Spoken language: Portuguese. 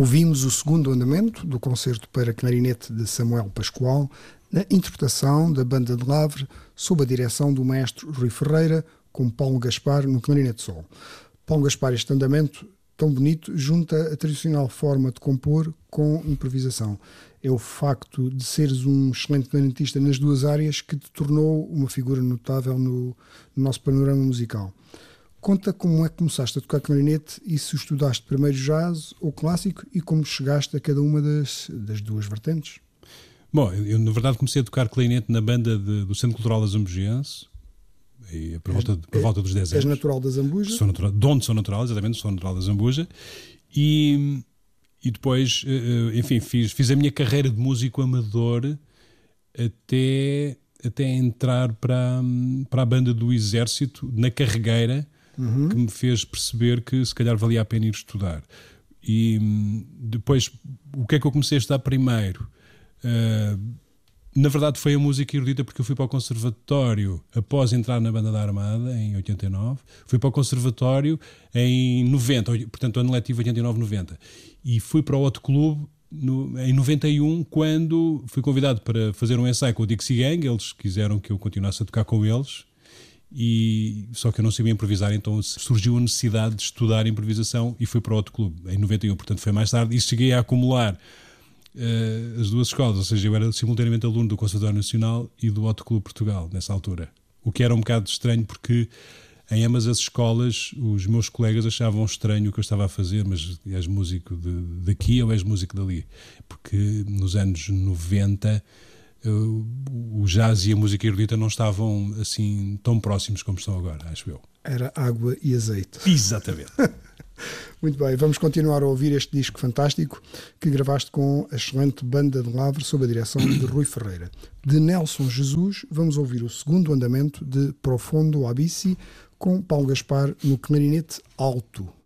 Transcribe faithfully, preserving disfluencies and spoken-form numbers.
Ouvimos o segundo andamento do concerto para clarinete de Samuel Pascoal, na interpretação da Banda de Lavre, sob a direção do maestro Rui Ferreira, com Paulo Gaspar no clarinete solo. Paulo Gaspar, este andamento tão bonito, junta a tradicional forma de compor com improvisação. É o facto de seres um excelente clarinetista nas duas áreas que te tornou uma figura notável no, no nosso panorama musical. Conta como é que começaste a tocar clarinete e se estudaste primeiro jazz ou clássico e como chegaste a cada uma das, das duas vertentes. Bom, eu na verdade comecei a tocar clarinete na banda de, do Centro Cultural da Zambujesense, e por, volta, por é, volta dos dez anos. És natural da Zambuja? Sou natural, de onde sou natural, exatamente, sou natural da Zambuja. E, e depois, enfim, fiz, fiz a minha carreira de músico amador até, até entrar para, para a banda do Exército, na Carregueira, uhum. que me fez perceber que se calhar valia a pena ir estudar. E depois, o que é que eu comecei a estudar primeiro? Uh, na verdade foi a música erudita, porque eu fui para o conservatório após entrar na Banda da Armada em oitenta e nove, fui para o conservatório em noventa, portanto ano letivo oitenta e nove noventa, e fui para o Hot Club no, em noventa e um, quando fui convidado para fazer um ensaio com o Dixie Gang. Eles quiseram que eu continuasse a tocar com eles, e só que eu não sabia improvisar, então surgiu a necessidade de estudar improvisação e fui para o Hot Club em noventa e um, portanto foi mais tarde, e cheguei a acumular Uh, as duas escolas, ou seja, eu era simultaneamente aluno do Conservatório Nacional e do Hot Club Portugal nessa altura, o que era um bocado estranho, porque em ambas as escolas os meus colegas achavam estranho o que eu estava a fazer, mas és músico de, daqui ou és músico dali? Porque nos anos noventa uh, o jazz e a música erudita não estavam assim tão próximos como estão agora, acho eu. Era água e azeite. Exatamente. Muito bem, vamos continuar a ouvir este disco fantástico que gravaste com a excelente Banda de Lavre sob a direção de Rui Ferreira. De Nelson Jesus, vamos ouvir o segundo andamento de Profondo Abissi com Paulo Gaspar no clarinete alto.